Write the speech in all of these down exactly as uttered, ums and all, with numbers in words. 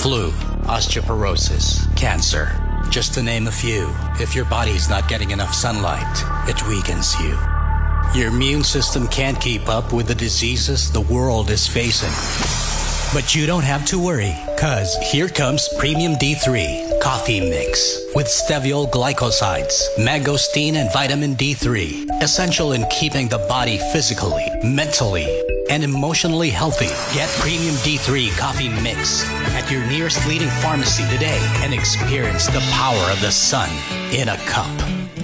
flu, osteoporosis, cancer, just to name a few. If your body's not getting enough sunlight, it weakens you. Your immune system can't keep up with the diseases the world is facing. But you don't have to worry, cause here comes Premium D three Coffee Mix with steviol glycosides, mangosteen, and vitamin D three. Essential in keeping the body physically, mentally, and emotionally healthy. Get Premium D three Coffee Mix at your nearest leading pharmacy today and experience the power of the sun in a cup.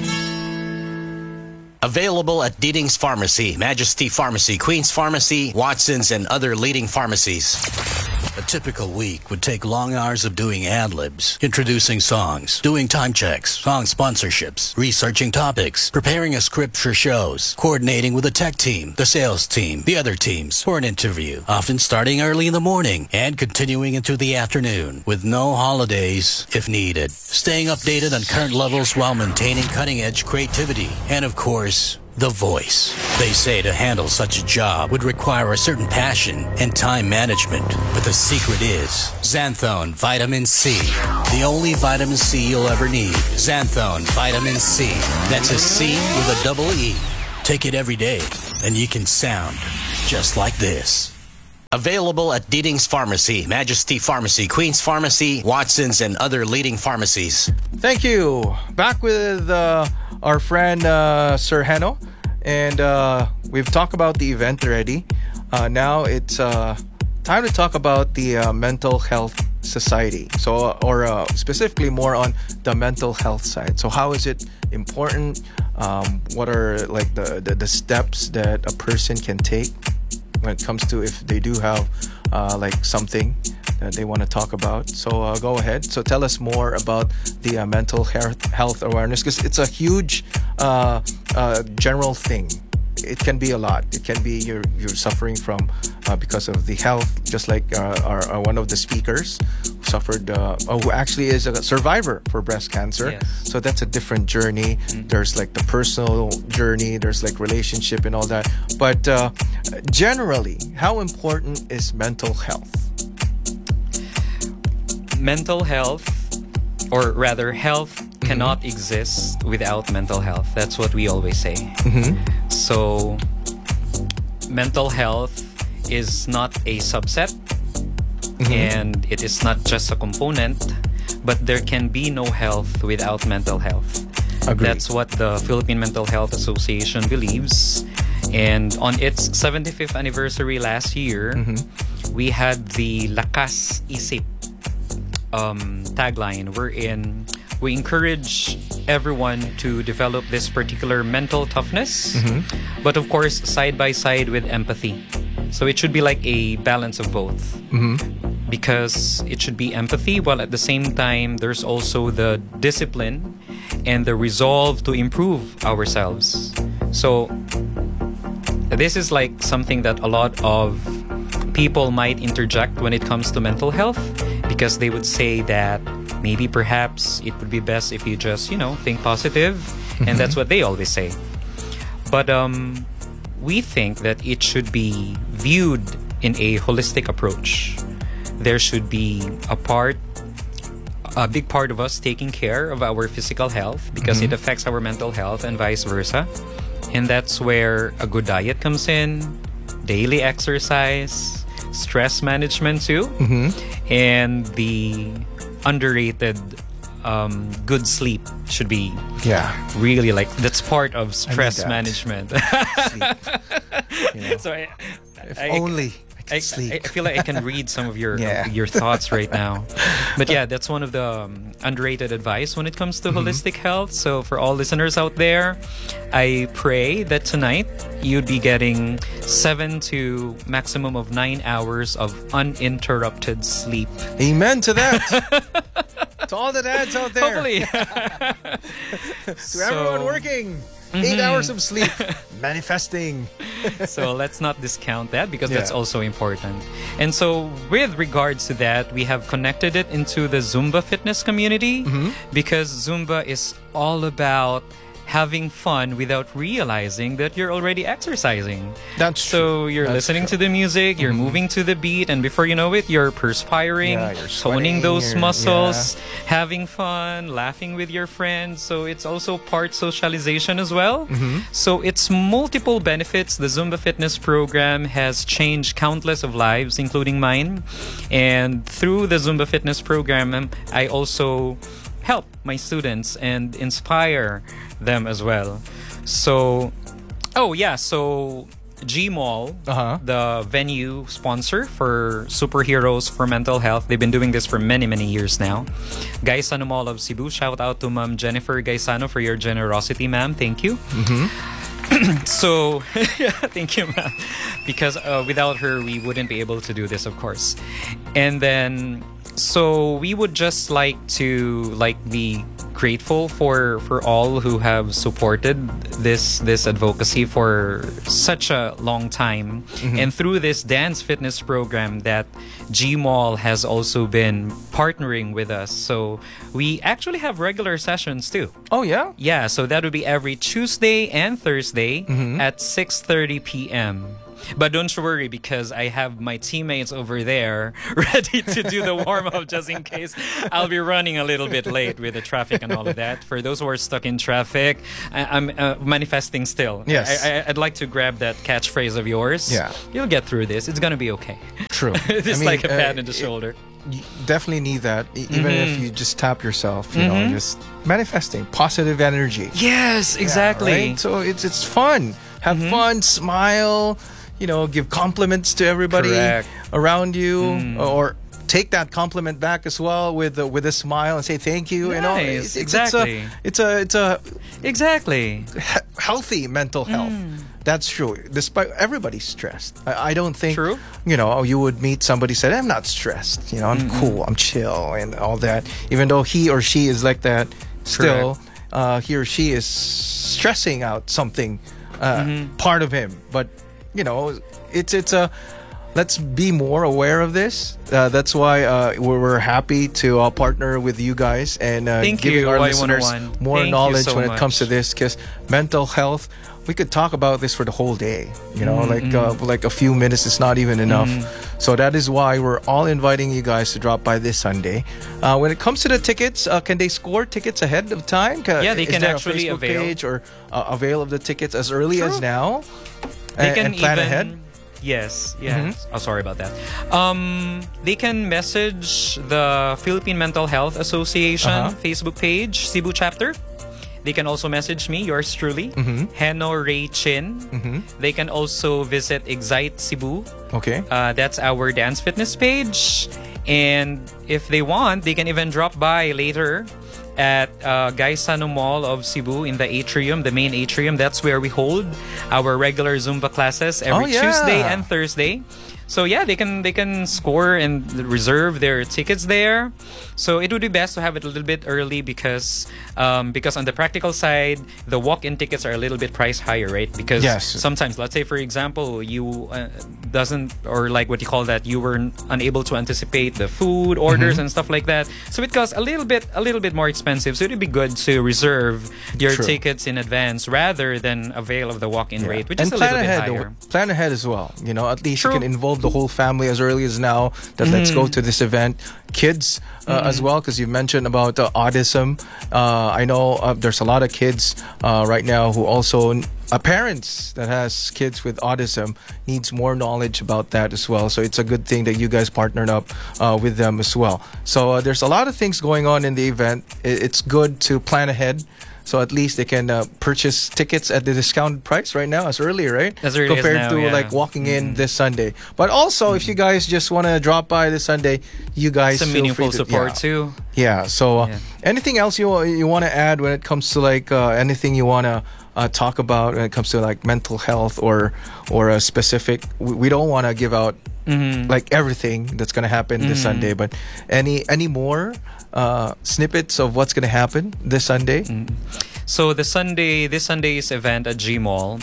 Available at Deedings Pharmacy, Majesty Pharmacy, Queen's Pharmacy, Watson's, and other leading pharmacies. A typical week would take long hours of doing ad-libs, introducing songs, doing time checks, song sponsorships, researching topics, preparing a script for shows, coordinating with the tech team, the sales team, the other teams for an interview, often starting early in the morning and continuing into the afternoon, with no holidays if needed. Staying updated on current levels while maintaining cutting-edge creativity, and of course, the voice. They say to handle such a job would require a certain passion and time management. But the secret is Xanthone Vitamin C. The only vitamin C you'll ever need. Xanthone Vitamin C. That's a C with a double E. Take it every day and you can sound just like this. Available at Deedings Pharmacy, Majesty Pharmacy, Queen's Pharmacy, Watson's, and other leading pharmacies. Thank you. Back with uh, our friend uh, Sir Heno. And uh, we've talked about the event already. Uh, now it's uh, time to talk about the uh, Mental Health Society. So, or uh, specifically more on the mental health side. So how is it important? Um, what are like the, the, the steps that a person can take when it comes to if they do have uh, like something that they want to talk about? So uh, go ahead. So tell us more about the uh, mental health health awareness, because it's a huge uh, uh, general thing. It can be a lot. It can be you're you're suffering from uh, because of the health, just like uh, our, our one of the speakers who suffered, uh, oh, who actually is a survivor for breast cancer. Yes. So that's a different journey. Mm-hmm. There's like the personal journey. There's like relationship and all that. But uh, generally, how important is mental health? Mental health, or rather health, mm-hmm. cannot exist without mental health. That's what we always say. Mm-hmm. So mental health is not a subset, mm-hmm. and it is not just a component, but there can be no health without mental health. Agreed. That's what the Philippine Mental Health Association believes. And on its seventy-fifth anniversary last year, mm-hmm. we had the Lakas Isip um, tagline, wherein we encourage everyone to develop this particular mental toughness, mm-hmm. but of course side by side with empathy. So it should be like a balance of both, mm-hmm. because it should be empathy while at the same time there's also the discipline and the resolve to improve ourselves. So this is like something that a lot of people might interject when it comes to mental health, because they would say that maybe perhaps it would be best if you just, you know, think positive, mm-hmm. and that's what they always say. But um, we think that it should be viewed in a holistic approach. There should be a part, a big part of us taking care of our physical health, because mm-hmm. it affects our mental health and vice versa. And that's where a good diet comes in, daily exercise, stress management too, mm-hmm. and the underrated um, good sleep should be yeah really like that's part of stress management. Sleep. You know, so I, if I, only I, I, sleep. I feel like I can read some of your Yeah. your thoughts right now. But yeah, that's one of the um, underrated advice when it comes to Mm-hmm. holistic health. So for all listeners out there, I pray that tonight you'd be getting seven to maximum of nine hours of uninterrupted sleep. Amen to that. To all the dads out there. Hopefully. To So- everyone working. Eight Mhm. hours of sleep. Manifesting. So let's not discount that, because Yeah. that's also important. And so with regards to that, we have connected it into the Zumba fitness community, Mhm. because Zumba is all about having fun without realizing that you're already exercising. That's so true. you're That's listening true. to the music, you're moving to the beat, and before you know it, you're perspiring, Yeah, you're toning sweating, those you're- muscles, having fun, laughing with your friends. So it's also part socialization as well. So it's multiple benefits. The Zumba Fitness program has changed countless of lives, including mine. And through the Zumba Fitness program, um, I also help my students and inspire them as well. So, oh yeah, so G Mall, Uh-huh. the venue sponsor for Superheroes for Mental Health. They've been doing this for many, many years now. Gaisano Mall of Cebu. Shout out to Ma'am Jennifer Gaisano for your generosity, ma'am. Thank you. So, yeah, thank you, ma'am. Because uh, without her, we wouldn't be able to do this, of course. And then, so we would just like to like be grateful for for all who have supported this this advocacy for such a long time. And through this dance fitness program that G Mall has also been partnering with us. So we actually have regular sessions too. Oh yeah. Yeah, so that would be every Tuesday and Thursday at six thirty p.m. But don't you worry, because I have my teammates over there ready to do the warm-up just in case I'll be running a little bit late with the traffic and all of that. For those who are stuck in traffic, I, I'm uh, manifesting still. Yes. I, I, I'd like to grab that catchphrase of yours. Yeah. You'll get through this. It's going to be okay. True. It's I mean, like a pat uh, on the it- shoulder. You definitely need that, e- even if you just tap yourself. You know, just manifesting positive energy. Yes, Yeah, exactly. right? So it's it's fun. Have fun, smile, you know, give compliments to everybody Correct. around you, or take that compliment back as well with a, with a smile and say thank you. You know, Nice, it's, exactly. It's a it's a, Exactly. it's a he- healthy mental health. That's true. Despite everybody's stressed, I, I don't think True. you know you would meet somebody said I'm not stressed. You know, I'm cool, I'm chill, and all that. Even though he or she is like that, still uh, he or she is stressing out something, uh, part of him. But you know, it's it's a let's be more aware of this. Uh, that's why uh, we're, we're happy to uh, partner with you guys and uh, Thank giving you, our Y listeners one oh one. more Thank you knowledge so when it comes to much. this. Because mental health, we could talk about this for the whole day. You know, Mm-hmm. like uh, like a few minutes is not even enough. So that is why we're all inviting you guys to drop by this Sunday. Uh, when it comes to the tickets, uh, can they score tickets ahead of time? Ca- Yeah, they is can there a actually Facebook avail. page or uh, avail of the tickets as early as True. now. They and, can and plan even ahead. yes yes oh sorry about that um they can message the Philippine Mental Health Association Uh-huh. Facebook page, Cebu chapter. They can also message me, yours truly, Heno Ray Chin. They can also visit Excite Cebu. Okay. Uh, that's our dance fitness page. And if they want, they can even drop by later at uh, Gaisano Mall of Cebu in the atrium, the main atrium. That's where we hold our regular Zumba classes every Oh, yeah. Tuesday and Thursday. So yeah, they can they can score and reserve their tickets there. So it would be best to have it a little bit early because um, because on the practical side, the walk-in tickets are a little bit price higher, right? Because Yes. sometimes, let's say for example, you uh, doesn't or like what you call that, you were n- unable to anticipate the food orders Mm-hmm. and stuff like that. So it costs a little bit a little bit more expensive. So it'd be good to reserve your True. tickets in advance rather than avail of the walk-in Yeah. rate, which and is a plan little bit ahead, higher. Plan ahead as well. You know, at least True. you can involve the whole family as early as now. That let's Mm-hmm. go to this event. Kids uh, as well, because you mentioned about uh, autism. Uh, I know uh, there's a lot of kids uh, right now who also. Uh, parents that has kids with autism needs more knowledge about that as well. So it's a good thing that you guys partnered up uh, with them as well. So uh, there's a lot of things going on in the event. I- It's good to plan ahead. So at least they can uh, purchase tickets at the discounted price right now, as early, right? As early as Compared now, to yeah. like walking in this Sunday. But also, if you guys just want to drop by this Sunday, you guys Some feel meaningful free to, support yeah. too. Yeah. So, uh, Yeah. anything else you you want to add when it comes to like uh, anything you want to uh, talk about when it comes to like mental health or or a specific? We, we don't want to give out Mm-hmm. like everything that's gonna happen this Sunday, but any any more uh, snippets of what's gonna happen this Sunday? Mm. So the Sunday, this Sunday's event at G Mall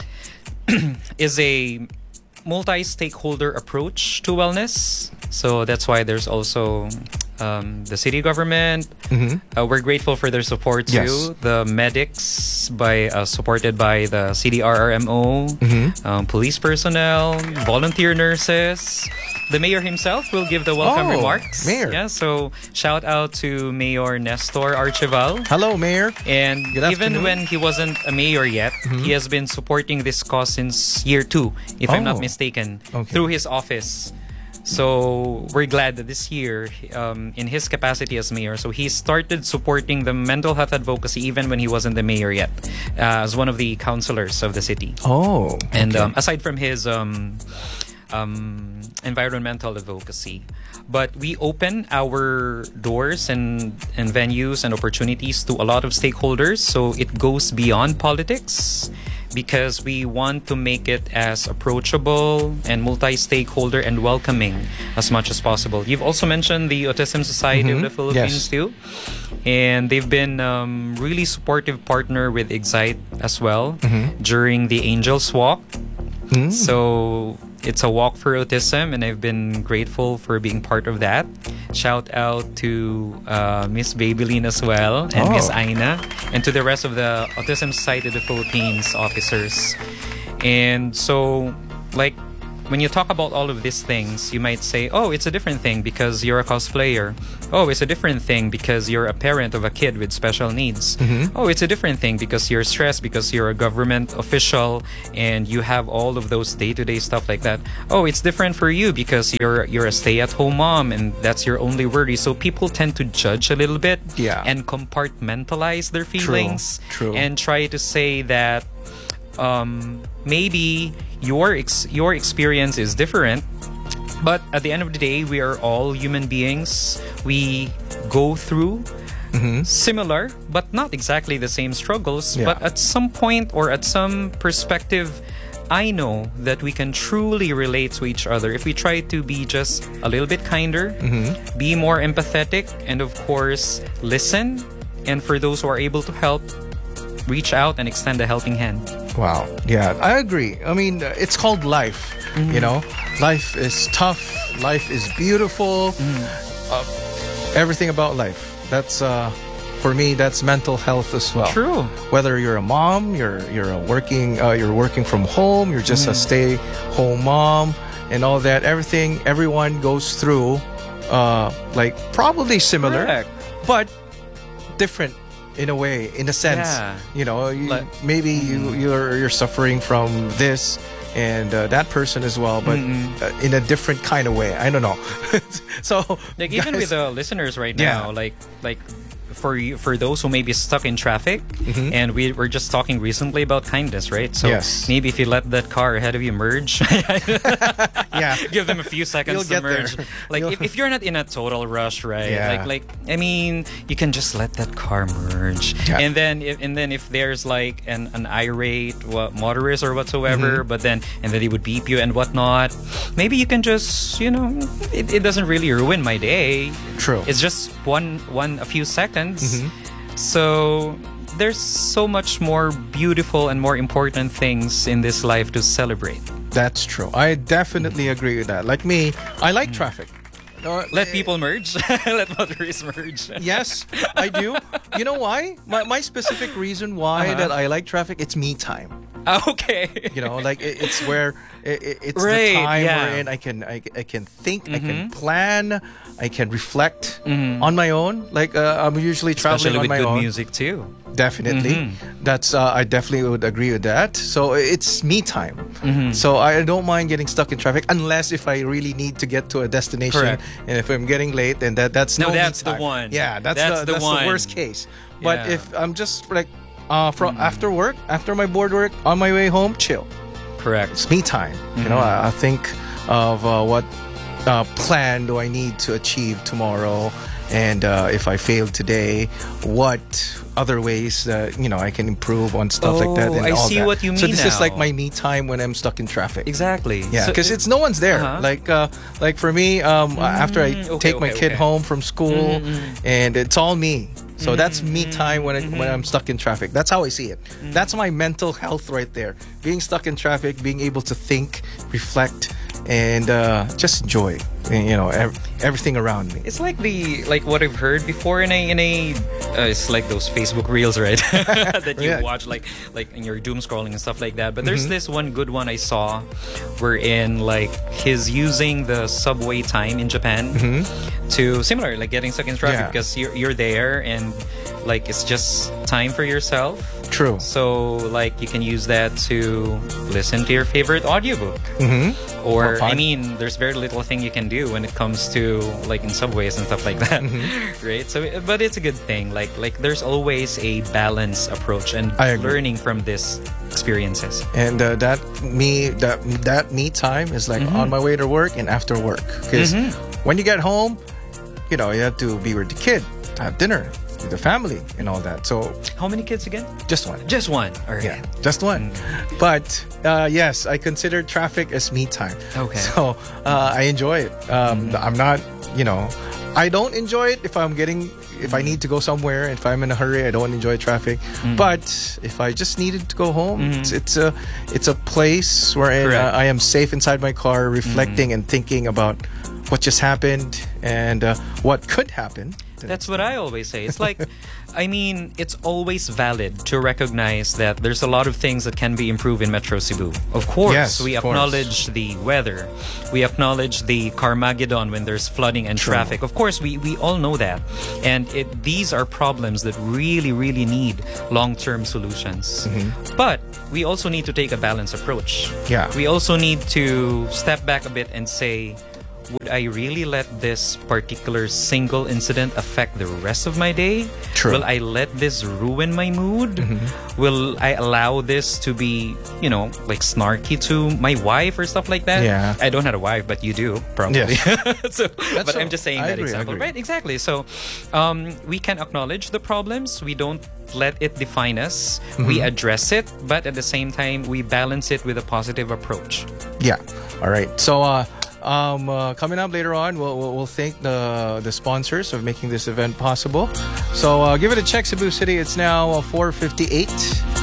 is a multi-stakeholder approach to wellness. So that's why there's also um, the city government. Mhm. Uh, we're grateful for their support too. Yes. The medics, by uh, supported by the C D R R M O, Mhm. um, police personnel, volunteer nurses. The mayor himself will give the welcome Oh, remarks. mayor. Yeah, so shout out to Mayor Nestor Archival. Hello, Mayor. And Good even afternoon. when he wasn't a mayor yet, he has been supporting this cause since year two, if I'm not Oh. mistaken, Okay. through his office. So we're glad that this year, um, in his capacity as mayor, so he started supporting the mental health advocacy even when he wasn't the mayor yet, uh, as one of the councillors of the city. Oh. And okay. um, aside from his um, um, environmental advocacy, but we open our doors and, and venues and opportunities to a lot of stakeholders. So it goes beyond politics because we want to make it as approachable and multi-stakeholder and welcoming as much as possible. You've also mentioned the Autism Society of Mhm. the Philippines Yes. too. And they've been um, really supportive partner with Excite as well Mhm. during the Angels Walk. Mm. So it's a walk for autism, and I've been grateful for being part of that. Shout out to uh, Miss Babylene as well, and Oh. Miss Aina, and to the rest of the Autism Society of the Philippines officers. And so, like, when you talk about all of these things, you might say, oh, it's a different thing because you're a cosplayer. Oh, it's a different thing because you're a parent of a kid with special needs. Mhm. Oh, it's a different thing because you're stressed because you're a government official and you have all of those day-to-day stuff like that. Oh, it's different for you because you're you're a stay-at-home mom and that's your only worry. So people tend to judge a little bit Yeah. and compartmentalize their feelings True. and try to say that um, maybe your ex- your experience is different, but at the end of the day, we are all human beings. We go through Mhm. similar, but not exactly the same struggles. Yeah. But at some point or at some perspective, I know that we can truly relate to each other if we try to be just a little bit kinder, Mm-hmm. be more empathetic, and of course, listen. And for those who are able to help, reach out and extend a helping hand. Wow. Yeah, I agree. I mean, uh, it's called life. Mm-hmm. You know, life is tough. Life is beautiful. Mm. Uh, everything about life. That's uh, for me. That's mental health as well. True. Whether you're a mom, you're you're a working, uh, you're working from home. You're just a Mm. stay-home mom, and all that. Everything. Everyone goes through, uh, like probably similar, Correct. but different in a way, in a sense. Yeah. You know, you, Like- maybe you you're you're suffering from this and uh, that person as well, but Mm-mm. uh, in a different kind of way. I don't know. So Like even guys- with the listeners right Yeah. now, like like for you, for those who may be stuck in traffic, Mhm. and we were just talking recently about kindness, right? So Yes. maybe if you let that car ahead of you merge, yeah, give them a few seconds You'll to get there. merge. Like You'll- if, if you're not in a total rush, right? Yeah. Like like I mean, you can just let that car merge, Yeah. and then if, and then if there's like an an irate what, motorist or whatsoever, Mm-hmm. but then and then he would beep you and whatnot, maybe you can just you know it, it doesn't really ruin my day. True. It's just one one a few seconds. Mhm. So there's so much more beautiful and more important things in this life to celebrate. That's true. I definitely agree with that. Like me, I like traffic. Uh, Let people merge. Let motorists merge. Yes, I do. You know why? My, my specific reason why Uh-huh. that I like traffic, it's me time. Okay. You know, like it, it's where it, it- it's Right, the time yeah. wherein I can I, I can think, I can Mhm. plan, I can reflect Mhm. on my own. Like uh, I'm usually traveling Especially on with my good own. music too. Definitely, Mhm. that's uh, I definitely would agree with that. So it's me time. Mhm. So I don't mind getting stuck in traffic unless if I really need to get to a destination, Correct. and if I'm getting late, then that that's No, no, me that's the time. one. Yeah, that's, That's the, the that's one. the worst case. But Yeah. Mm. if I'm just like uh, from after work, after my board work, on my way home, chill. Correct. It's me time. You know, Mm-hmm. I, I think of uh, what uh, plan do I need to achieve tomorrow, and uh, if I failed today, what other ways that you know I can improve on stuff like that. Oh, And I all see that. what you So mean this is like now. my me time when I'm stuck in traffic. Exactly. Yeah, So because it- it's no one's there. Uh-huh. Like, uh, like for me, um, after I Mm, okay, take my okay, kid okay. home from school, Mm, mm. and it's all me. So that's me Mm-hmm. time when I, when I'm stuck in traffic. That's how I see it. That's my mental health right there. Being stuck in traffic, being able to think, reflect, and uh, just enjoy. you know, ev- everything around me. It's like the like what I've heard before in a in a uh, it's like those Facebook reels, right? that you Yeah. watch like like in your doom scrolling and stuff like that. But there's this one good one I saw, wherein like he's using the subway time in Japan to similar like getting stuck in traffic Yeah. because you're you're there and like it's just time for yourself. True. So like you can use that to listen to your favorite audiobook. Mm-hmm. Or Or pod- I mean, there's very little thing you can do when it comes to like in subways and stuff like that, right? So, but it's a good thing. Like, like there's always a balanced approach and I agree. learning from this experiences. And uh, that me that that me time is like on my way to work and after work. Because when you get home, you know, you have to be with the kid, have dinner with the family, and all that. So How many kids again? just one. Just one. All right. Yeah, just one. But uh, yes, I consider traffic as me time. Okay. So uh, I enjoy it. Um, I'm not, you know, I don't enjoy it if I'm getting, if I need to go somewhere. If I'm in a hurry, I don't enjoy traffic. But if I just needed to go home, it's, it's a, it's a place where I, Correct. I am safe inside my car, reflecting and thinking about what just happened and uh, what could happen. That's what I always say. It's like, I mean, it's always valid to recognize that there's a lot of things that can be improved in Metro Cebu. Of course, Yes, we of course. acknowledge the weather. We acknowledge the Carmageddon when there's flooding and True. traffic. Of course, we, we all know that. And it, these are problems that really, really need long-term solutions. But we also need to take a balanced approach. Yeah. We also need to step back a bit and say, would I really let this particular single incident affect the rest of my day? True. Will I let this ruin my mood? Will I allow this to be, you know, like snarky to my wife or stuff like that? Yeah. I don't have a wife, but you do, probably. Yes. so, but so- I'm just saying I that agree, I example. agree. Right, exactly. So um, we can acknowledge the problems. We don't let it define us. We address it, but at the same time, we balance it with a positive approach. Yeah. All right. So, uh, um, uh, coming up later on, we'll, we'll, we'll thank the the sponsors of making this event possible. So, uh, give it a check, Cebu City. It's now uh, four fifty-eight.